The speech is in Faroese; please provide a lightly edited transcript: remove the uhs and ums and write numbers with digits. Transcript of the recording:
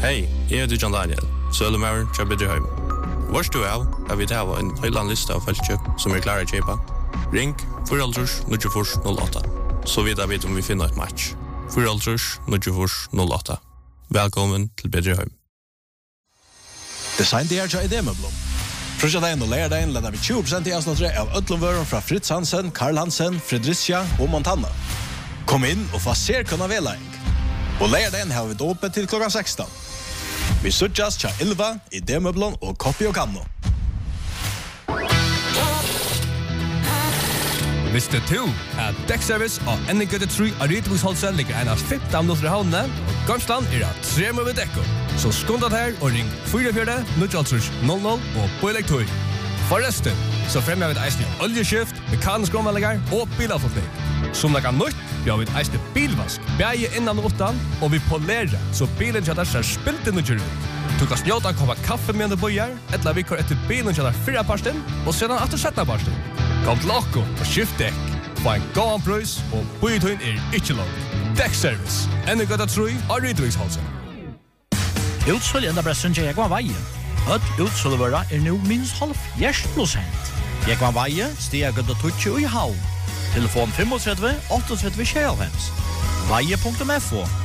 Hej, jeg heter John Daniel, Søllemauren til Bedreheim. Vars du har vi til en høyland liste av feltkjøk som klar å kjøpe. Ring 4-0-08, så vidt jeg vet om vi finner et match. 4-0-08. Velkommen til Bedreheim. Design det i Idemøblom. Frøsjadagen og lærdagen leder vi 20% i avsnattere av Øtlundvøren fra Fritz Hansen, Karl Hansen, Fredricia og Montana. Kom inn og få ser kunna vedlæring. Og lærdagen har vi åpent til klokka 16. Vi sutjas tja 11 i Idemøblom og Koppi og Kanno. Visste du at dekkservice og NG3 av Rytebusholset ligger en av 15 minutter i havnene, og Gamsland at 3 med dekko. Så skundat her og ring 44-000 og på elektor. Forresten, så fremmer vi et eisende oljeskift, mekanisk omvallinger og bilavforfling. Som det kan nytt, vi har et eisende bilvask, bæge innan og utan, og vi polerer, så bilen kjadar ser spilt inn og kjør ut. Du kan snjåta komme kaffe med en bøyer, etla vi kår etter bilen kjadar 4 parsten, og sedan etter 17 parsten. Kom til okko og skift dekk. Få en gåan prøys, og bøytøyen ikke langt. Dekkservice. NG3 av Rytebusholset. Utsolg enda bressen til Jekvann Veie. Utsolgvøra nu minst 70%. Jekvann Veie stiger gødda tutsi i havn. Telefon 35 38 25. Veie.fo